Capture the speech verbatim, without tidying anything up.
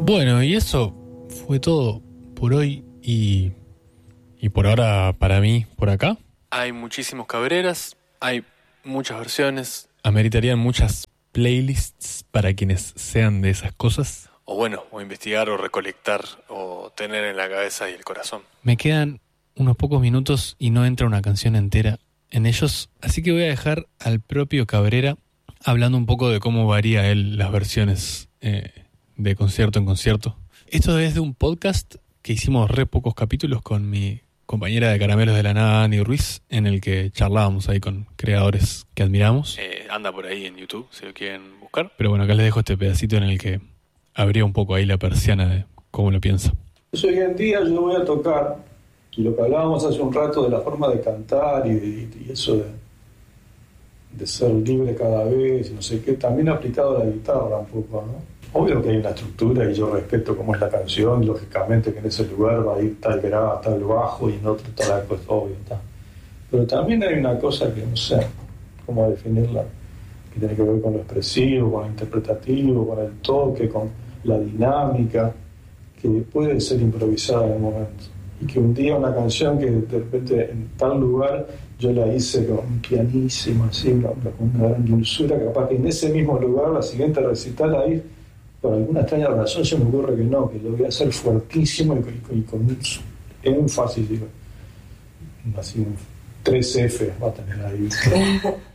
Bueno, y eso fue todo por hoy y, y por ahora para mí por acá. Hay muchísimos Cabreras, hay muchas versiones, ameritarían muchas playlists para quienes sean de esas cosas. O bueno, o investigar o recolectar o tener en la cabeza y el corazón. Me quedan unos pocos minutos y no entra una canción entera en ellos, así que voy a dejar al propio Cabrera hablando un poco de cómo varía él las versiones eh, de concierto en concierto. Esto es de un podcast que hicimos re pocos capítulos con mi compañera de Caramelos de la Nada, Ani Ruiz, en el que charlábamos ahí con creadores que admiramos. Eh, anda por ahí en YouTube, si lo quieren buscar. Pero bueno, acá les dejo este pedacito en el que abría un poco ahí la persiana de cómo lo piensa. Hoy en día yo voy a tocar, y lo que hablábamos hace un rato de la forma de cantar y, de, y eso de, de ser libre cada vez, no sé qué, también aplicado a la guitarra un poco, ¿no? Obvio que hay una estructura y yo respeto cómo es la canción, lógicamente que en ese lugar va a ir tal grave, tal bajo y en otro tal cosa, obvio, tal. Pero también hay una cosa que no sé cómo definirla, que tiene que ver con lo expresivo, con lo interpretativo, con el toque, con la dinámica, que puede ser improvisada en un momento. Y que un día una canción que de repente en tal lugar yo la hice con un pianísimo, así, con una gran dulzura, capaz que en ese mismo lugar, la siguiente recital ahí, por alguna extraña razón se me ocurre que no, que lo voy a hacer fuertísimo y, y, y con un énfasis, digo, así un tres F va a tener ahí.